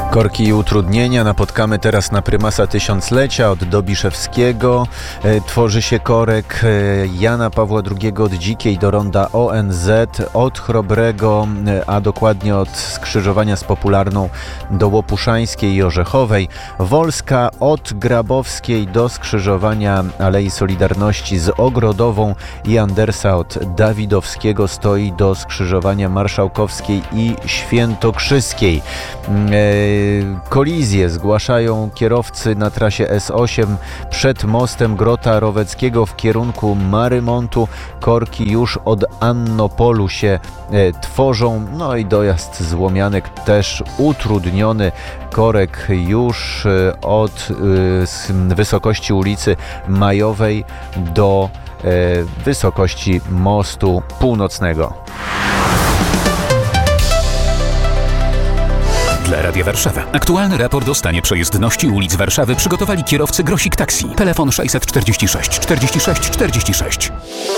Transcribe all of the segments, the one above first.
Korki i utrudnienia napotkamy teraz na prymasa tysiąclecia od Dobiszewskiego. Tworzy się korek Jana Pawła II od Dzikiej do ronda ONZ, od Chrobrego, a dokładnie od skrzyżowania z Popularną do Łopuszańskiej i Orzechowej. Wolska od Grabowskiej do skrzyżowania Alei Solidarności z Ogrodową i Andersa od Dawidowskiego stoi do skrzyżowania Marszałkowskiej i Świętokrzyskiej. Kolizje zgłaszają kierowcy na trasie S8 przed mostem Grota Roweckiego w kierunku Marymontu. Korki już od Annopolu się tworzą, no i dojazd z Łomianek też utrudniony. Korek już od wysokości ulicy Majowej do wysokości mostu Północnego. Dla Radia Warszawa. Aktualny raport o stanie przejezdności ulic Warszawy przygotowali kierowcy Grosik Taxi. Telefon 646 46 46.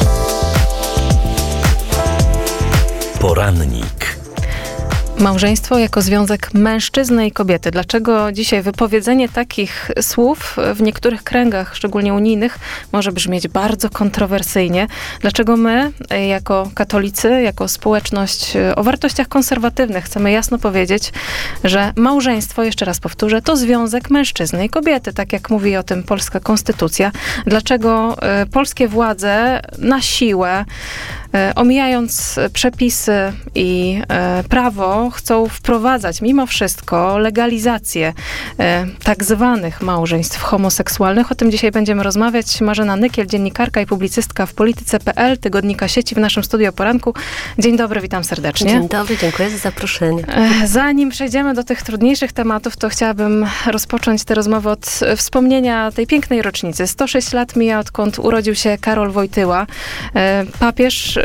Porannik. Małżeństwo jako związek mężczyzny i kobiety. Dlaczego dzisiaj wypowiedzenie takich słów w niektórych kręgach, szczególnie unijnych, może brzmieć bardzo kontrowersyjnie? Dlaczego my, jako katolicy, jako społeczność o wartościach konserwatywnych, chcemy jasno powiedzieć, że małżeństwo, jeszcze raz powtórzę, to związek mężczyzny i kobiety, tak jak mówi o tym polska konstytucja. Dlaczego polskie władze na siłę, omijając przepisy i prawo, chcą wprowadzać mimo wszystko legalizację tak zwanych małżeństw homoseksualnych. O tym dzisiaj będziemy rozmawiać. Marzena Nykiel, dziennikarka i publicystka w Polityce.pl, tygodnika Sieci w naszym studiu o poranku. Dzień dobry, witam serdecznie. Dzień dobry, dziękuję za zaproszenie. Zanim przejdziemy do tych trudniejszych tematów, to chciałabym rozpocząć tę rozmowę od wspomnienia tej pięknej rocznicy. 106 lat mija, odkąd urodził się Karol Wojtyła, papież,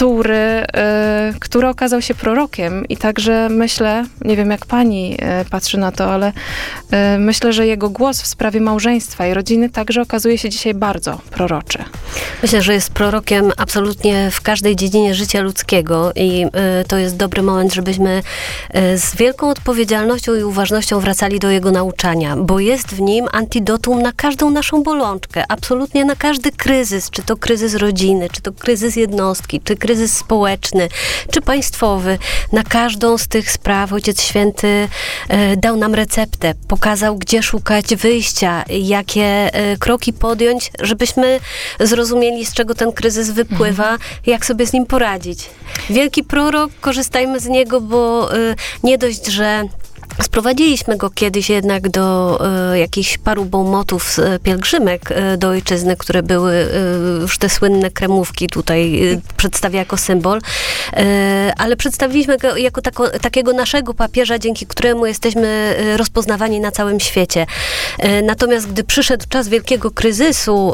który okazał się prorokiem i także myślę, nie wiem jak pani patrzy na to, ale myślę, że jego głos w sprawie małżeństwa i rodziny także okazuje się dzisiaj bardzo proroczy. Myślę, że jest prorokiem absolutnie w każdej dziedzinie życia ludzkiego i to jest dobry moment, żebyśmy z wielką odpowiedzialnością i uważnością wracali do jego nauczania, bo jest w nim antidotum na każdą naszą bolączkę, absolutnie na każdy kryzys, czy to kryzys rodziny, czy to kryzys jednostki, czy kryzys społeczny, czy państwowy. Na każdą z tych spraw Ojciec Święty dał nam receptę, pokazał, gdzie szukać wyjścia, jakie kroki podjąć, żebyśmy zrozumieli, z czego ten kryzys wypływa, jak sobie z nim poradzić. Wielki prorok, korzystajmy z niego, bo nie dość, że sprowadziliśmy go kiedyś jednak do jakichś paru bonmotów z pielgrzymek do ojczyzny, które były już te słynne kremówki tutaj przedstawia jako symbol, ale przedstawiliśmy go jako takiego naszego papieża, dzięki któremu jesteśmy rozpoznawani na całym świecie. Natomiast gdy przyszedł czas wielkiego kryzysu,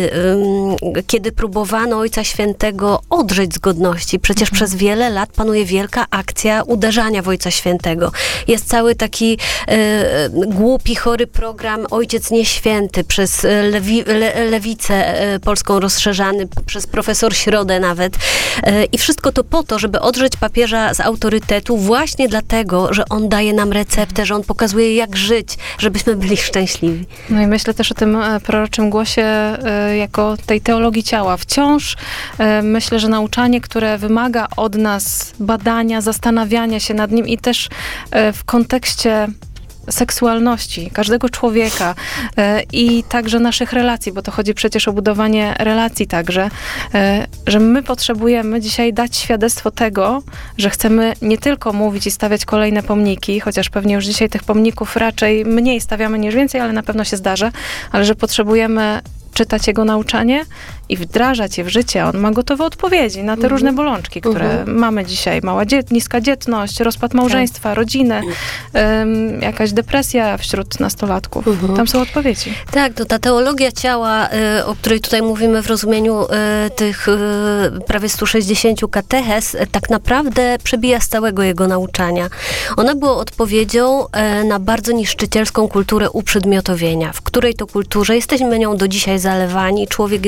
kiedy próbowano Ojca Świętego odrzeć z godności, przecież przez wiele lat panuje wielka akcja uderzania w Ojca Świętego. Jest cały taki głupi, chory program Ojciec Nieświęty przez lewicę polską rozszerzany, przez profesor Środę nawet. I wszystko to po to, żeby odrzeć papieża z autorytetu właśnie dlatego, że on daje nam receptę, że on pokazuje, jak żyć, żebyśmy byli szczęśliwi. No i myślę też o tym proroczym głosie jako tej teologii ciała. Wciąż myślę, że nauczanie, które wymaga od nas badania, zastanawiania się nad nim i też w kontekście seksualności każdego człowieka i także naszych relacji, bo to chodzi przecież o budowanie relacji także, że my potrzebujemy dzisiaj dać świadectwo tego, że chcemy nie tylko mówić i stawiać kolejne pomniki, chociaż pewnie już dzisiaj tych pomników raczej mniej stawiamy niż więcej, ale na pewno się zdarza, ale że potrzebujemy czytać jego nauczanie i wdrażać je w życie. On ma gotowe odpowiedzi na te różne bolączki, które mamy dzisiaj. Niska dzietność, rozpad małżeństwa, rodziny, jakaś depresja wśród nastolatków. Tam są odpowiedzi. Tak, to ta teologia ciała, o której tutaj mówimy w rozumieniu tych prawie 160 katechez, tak naprawdę przebija z całego jego nauczania. Ona była odpowiedzią na bardzo niszczycielską kulturę uprzedmiotowienia, w której to kulturze jesteśmy nią do dzisiaj zalewani. Człowiek jest sprowadzony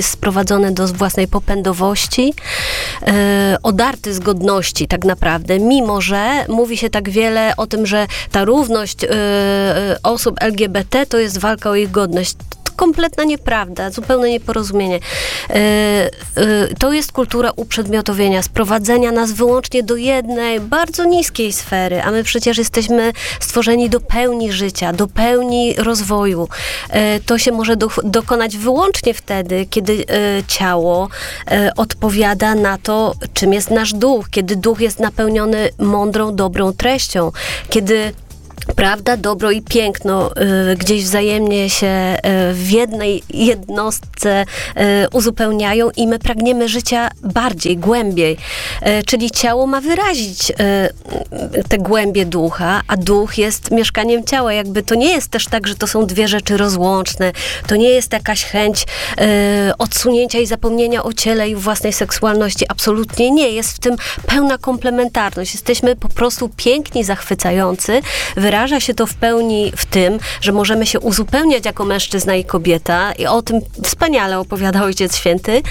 sprowadzony do własnej popędowości, odarty z godności tak naprawdę, mimo że mówi się tak wiele o tym, że ta równość osób LGBT to jest walka o ich godność. Kompletna nieprawda, zupełne nieporozumienie. To jest kultura uprzedmiotowienia, sprowadzenia nas wyłącznie do jednej, bardzo niskiej sfery, a my przecież jesteśmy stworzeni do pełni życia, do pełni rozwoju. To się może dokonać wyłącznie wtedy, kiedy ciało odpowiada na to, czym jest nasz duch, kiedy duch jest napełniony mądrą, dobrą treścią, kiedy prawda, dobro i piękno gdzieś wzajemnie się w jednej jednostce uzupełniają i my pragniemy życia bardziej, głębiej. Czyli ciało ma wyrazić te głębie ducha, a duch jest mieszkaniem ciała. Jakby to nie jest też tak, że to są dwie rzeczy rozłączne. To nie jest jakaś chęć odsunięcia i zapomnienia o ciele i własnej seksualności. Absolutnie nie. Jest w tym pełna komplementarność. Jesteśmy po prostu piękni, zachwycający. Wyraża się to w pełni w tym, że możemy się uzupełniać jako mężczyzna i kobieta i o tym wspaniale opowiada Ojciec Święty.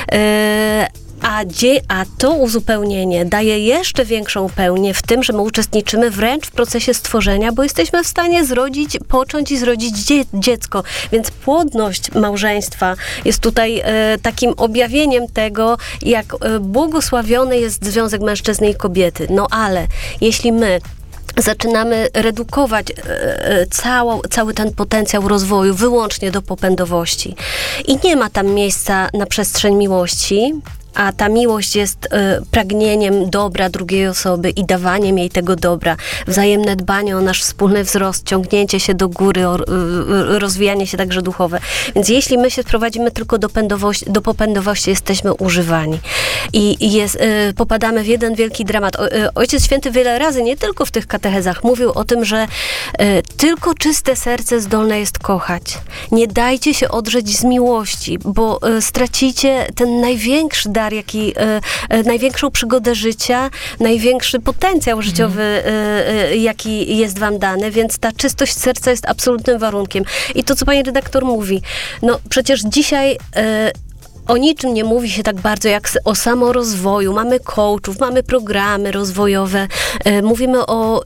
A to uzupełnienie daje jeszcze większą pełnię w tym, że my uczestniczymy wręcz w procesie stworzenia, bo jesteśmy w stanie począć i zrodzić dziecko. Więc płodność małżeństwa jest tutaj takim objawieniem tego, jak błogosławiony jest związek mężczyzny i kobiety. No ale jeśli my zaczynamy redukować cały ten potencjał rozwoju wyłącznie do popędowości i nie ma tam miejsca na przestrzeń miłości, a ta miłość jest pragnieniem dobra drugiej osoby i dawaniem jej tego dobra, wzajemne dbanie o nasz wspólny wzrost, ciągnięcie się do góry, rozwijanie się także duchowe. Więc jeśli my się sprowadzimy tylko do popędowości, jesteśmy używani. I popadamy w jeden wielki dramat. Ojciec Święty wiele razy, nie tylko w tych katechezach, mówił o tym, że tylko czyste serce zdolne jest kochać. Nie dajcie się odrzeć z miłości, bo stracicie ten największy dar, największą przygodę życia, największy potencjał życiowy, jaki jest wam dany, więc ta czystość serca jest absolutnym warunkiem. I to, co pani redaktor mówi, no przecież dzisiaj o niczym nie mówi się tak bardzo jak o samorozwoju. Mamy coachów, mamy programy rozwojowe, mówimy o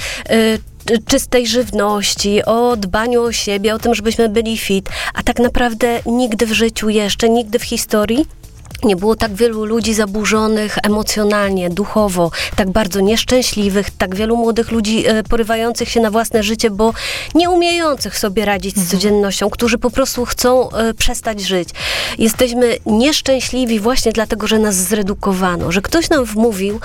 czystej żywności, o dbaniu o siebie, o tym, żebyśmy byli fit, a tak naprawdę nigdy w życiu jeszcze, nigdy w historii nie było tak wielu ludzi zaburzonych emocjonalnie, duchowo, tak bardzo nieszczęśliwych, tak wielu młodych ludzi porywających się na własne życie, bo nie umiejących sobie radzić z codziennością, którzy po prostu chcą przestać żyć. Jesteśmy nieszczęśliwi właśnie dlatego, że nas zredukowano, że ktoś nam wmówił,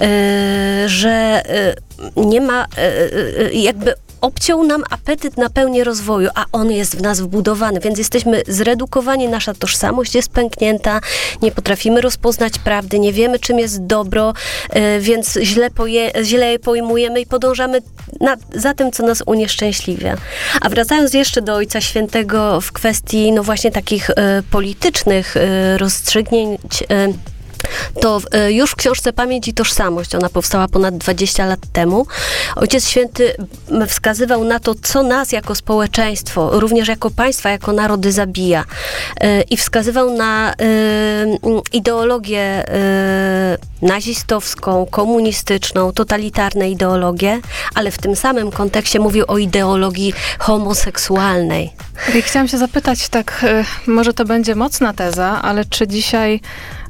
że nie ma jakby obciął nam apetyt na pełnię rozwoju, a on jest w nas wbudowany, więc jesteśmy zredukowani, nasza tożsamość jest pęknięta, nie potrafimy rozpoznać prawdy, nie wiemy, czym jest dobro, więc źle je pojmujemy i podążamy za tym, co nas unieszczęśliwia. A wracając jeszcze do Ojca Świętego w kwestii, no właśnie takich politycznych rozstrzygnięć, to już w książce Pamięć i Tożsamość, ona powstała ponad 20 lat temu, Ojciec Święty wskazywał na to, co nas jako społeczeństwo, również jako państwa, jako narody zabija. I wskazywał na ideologię nazistowską, komunistyczną, totalitarne ideologie, ale w tym samym kontekście mówił o ideologii homoseksualnej. I chciałam się zapytać, tak, może to będzie mocna teza, ale czy dzisiaj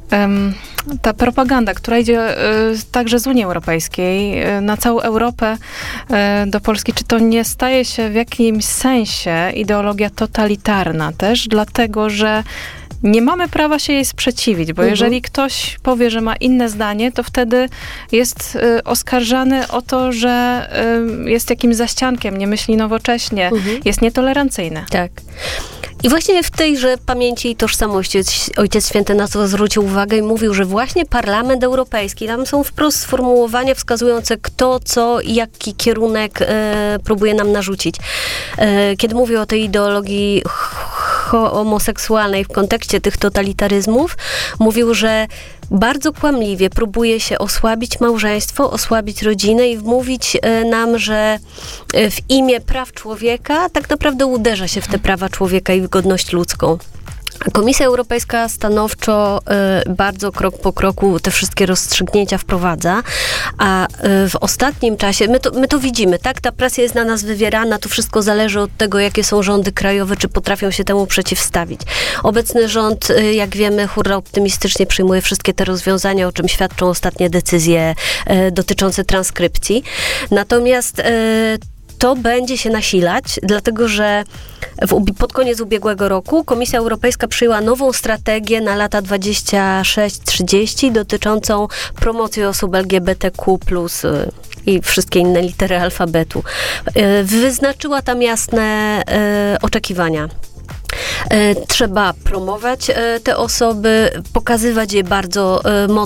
ta propaganda, która idzie także z Unii Europejskiej na całą Europę, do Polski, czy to nie staje się w jakimś sensie ideologia totalitarna też, dlatego że nie mamy prawa się jej sprzeciwić, bo jeżeli ktoś powie, że ma inne zdanie, to wtedy jest oskarżany o to, że jest jakimś zaściankiem, nie myśli nowocześnie, jest nietolerancyjny. Tak. I właśnie w tejże Pamięci i Tożsamości Ojciec Święty na to zwrócił uwagę i mówił, że właśnie Parlament Europejski, tam są wprost sformułowania wskazujące kto, co i jaki kierunek próbuje nam narzucić. Kiedy mówię o tej ideologii homoseksualnej w kontekście tych totalitaryzmów, mówił, że bardzo kłamliwie próbuje się osłabić małżeństwo, osłabić rodzinę i wmówić nam, że w imię praw człowieka tak naprawdę uderza się w te prawa człowieka i w godność ludzką. Komisja Europejska stanowczo bardzo krok po kroku te wszystkie rozstrzygnięcia wprowadza, a w ostatnim czasie, my to widzimy, tak? Ta presja jest na nas wywierana, to wszystko zależy od tego, jakie są rządy krajowe, czy potrafią się temu przeciwstawić. Obecny rząd, jak wiemy, hurra optymistycznie przyjmuje wszystkie te rozwiązania, o czym świadczą ostatnie decyzje dotyczące transkrypcji. Natomiast to będzie się nasilać, dlatego że pod koniec ubiegłego roku Komisja Europejska przyjęła nową strategię na lata 26-30 dotyczącą promocji osób LGBTQ+, i wszystkie inne litery alfabetu. Wyznaczyła tam jasne oczekiwania. Trzeba promować te osoby, pokazywać je bardzo mocno